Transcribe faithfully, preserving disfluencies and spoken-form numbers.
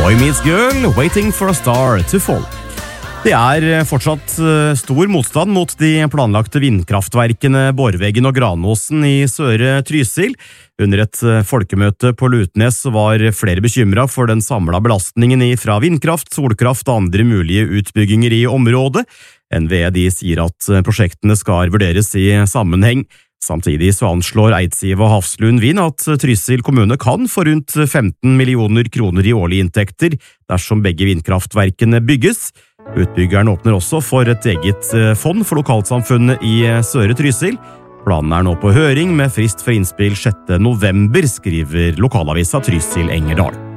Boy Meets Girl, Waiting for a Star to Fall. Det er fortsatt stor motstand mot de planlagte vindkraftverkene Borveggen og Granåsen i Søre Trysil. Under et folkemøte på Lutnes var flere bekymret for den samlede belastningen fra vindkraft, solkraft og andre mulige utbygginger i området. N V E de sier at prosjektene skal vurderes i sammenheng. Samtidig så anslår Eidsiva og Hafslund Vind at Trysil kommune kan få rundt femten millioner kroner i årlige inntekter dersom begge vindkraftverkene bygges. Utbyggeren åpner også for et eget fond for lokalsamfunnet i Søre Trysil. Planen er nå på høring med frist for innspill sjette november, skriver lokalavisa Trysil Engerdal.